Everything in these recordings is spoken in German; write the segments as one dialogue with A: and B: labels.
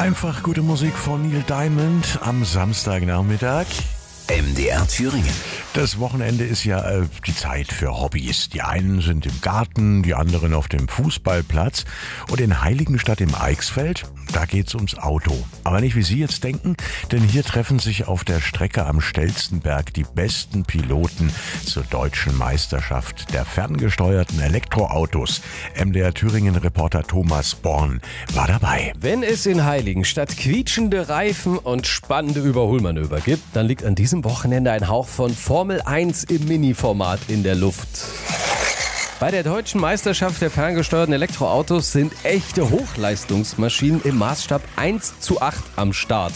A: Einfach gute Musik von Neil Diamond am Samstagnachmittag.
B: MDR Thüringen.
A: Das Wochenende ist ja die Zeit für Hobbys. Die einen sind im Garten, die anderen auf dem Fußballplatz. Und in Heiligenstadt im Eichsfeld, da geht's ums Auto. Aber nicht wie Sie jetzt denken, denn hier treffen sich auf der Strecke am Stelzenberg die besten Piloten zur deutschen Meisterschaft der ferngesteuerten Elektroautos. MDR Thüringen-Reporter Thomas Born war dabei.
C: Wenn es in Heiligenstadt quietschende Reifen und spannende Überholmanöver gibt, dann liegt an diesem Wochenende ein Hauch von Formel 1 im Mini-Format in der Luft. Bei der deutschen Meisterschaft der ferngesteuerten Elektroautos sind echte Hochleistungsmaschinen im Maßstab 1:8 am Start.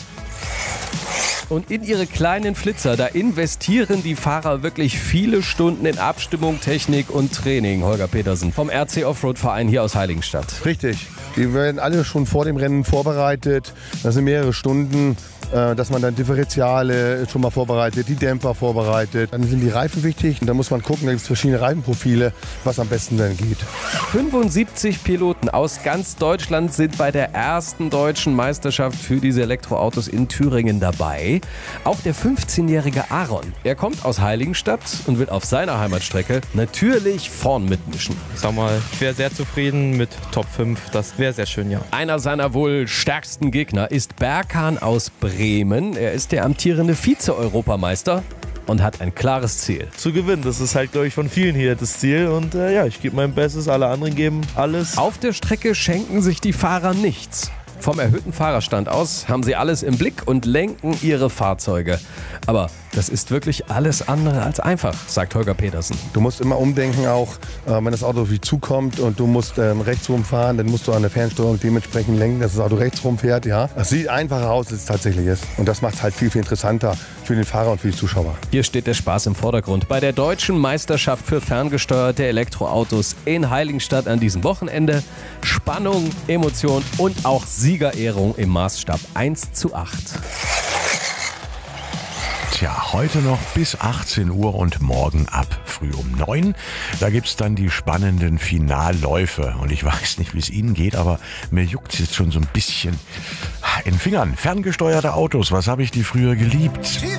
C: Und in ihre kleinen Flitzer, da investieren die Fahrer wirklich viele Stunden in Abstimmung, Technik und Training. Holger Petersen vom RC Offroad Verein hier aus Heiligenstadt.
D: Richtig, die werden alle schon vor dem Rennen vorbereitet. Das sind mehrere Stunden, dass man dann Differentiale schon mal vorbereitet, die Dämpfer vorbereitet. Dann sind die Reifen wichtig und da muss man gucken, da gibt es verschiedene Reifenprofile, was am besten dann geht.
C: 75 Piloten aus ganz Deutschland sind bei der ersten deutschen Meisterschaft für diese Elektroautos in Thüringen dabei. Auch der 15-jährige Aaron, er kommt aus Heiligenstadt und will auf seiner Heimatstrecke natürlich vorn mitmischen.
E: Ich sag mal, ich wäre sehr zufrieden mit Top 5, das wäre sehr schön, ja.
C: Einer seiner wohl stärksten Gegner ist Berkan aus Bremen. Er ist der amtierende Vize-Europameister und hat ein klares Ziel.
F: Zu gewinnen, das ist halt, glaube ich, von vielen hier das Ziel. Und ja, ich gebe mein Bestes, alle anderen geben alles.
C: Auf der Strecke schenken sich die Fahrer nichts. Vom erhöhten Fahrerstand aus haben sie alles im Blick und lenken ihre Fahrzeuge. Aber das ist wirklich alles andere als einfach, sagt Holger Petersen.
D: Du musst immer umdenken auch, wenn das Auto auf dich zukommt und du musst rechts rumfahren, dann musst du an der Fernsteuerung dementsprechend lenken, dass das Auto rechts rumfährt. Ja. Das sieht einfacher aus, als es tatsächlich ist. Und das macht es halt viel, viel interessanter für den Fahrer und für die Zuschauer.
C: Hier steht der Spaß im Vordergrund. Bei der deutschen Meisterschaft für ferngesteuerte Elektroautos in Heiligenstadt an diesem Wochenende Spannung, Emotion und auch Siegerehrung im Maßstab 1:8.
A: Tja, heute noch bis 18 Uhr und morgen ab früh um 9. Da gibt's dann die spannenden Finalläufe. Und ich weiß nicht, wie es Ihnen geht, aber mir juckt's jetzt schon so ein bisschen in den Fingern. Ferngesteuerte Autos, was habe ich die früher geliebt?